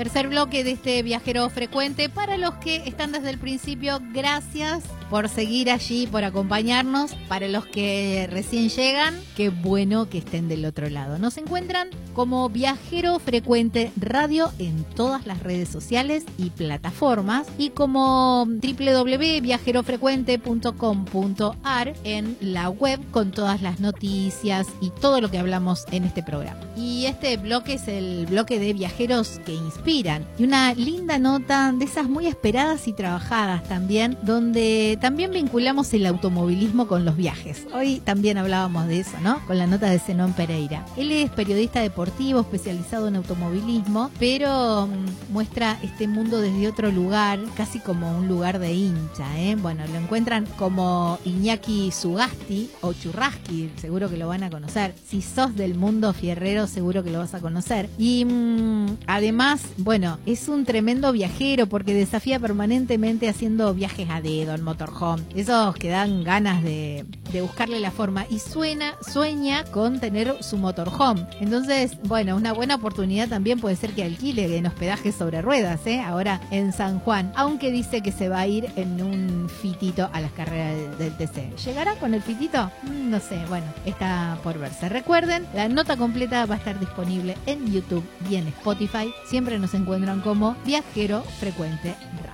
Tercer bloque de este viajero frecuente. Para los que están desde el principio, gracias por seguir allí, por acompañarnos. Para los que recién llegan, qué bueno que estén del otro lado. Nos encuentran como Viajero Frecuente Radio en todas las redes sociales y plataformas, y como www.viajerofrecuente.com.ar en la web, con todas las noticias y todo lo que hablamos en este programa. Y este bloque es el bloque de viajeros que inspiran, y una linda nota de esas muy esperadas y trabajadas también, donde también vinculamos el automovilismo con los viajes. Hoy también hablábamos de eso, ¿no? Con la nota de Zenón Pereira. Él es periodista deportivo especializado en automovilismo, pero muestra este mundo desde otro lugar, casi como un lugar de hincha, ¿eh? Bueno, lo encuentran como Iñaki Sugasti o Churrasqui, seguro que lo van a conocer. Si sos del mundo fierrero, seguro que lo vas a conocer. Y además, bueno, es un tremendo viajero porque desafía permanentemente haciendo viajes a dedo, en motorhome, esos que dan ganas de buscarle la forma, y sueña con tener su motorhome. Entonces, bueno, una buena oportunidad también puede ser que alquile en hospedaje sobre ruedas, ahora en San Juan, aunque dice que se va a ir en un fitito a las carreras del TC. ¿Llegará con el fitito? No sé, bueno, está por verse. Recuerden, la nota completa va a estar disponible en YouTube y en Spotify. Siempre nos encuentran como Viajero Frecuente Radio.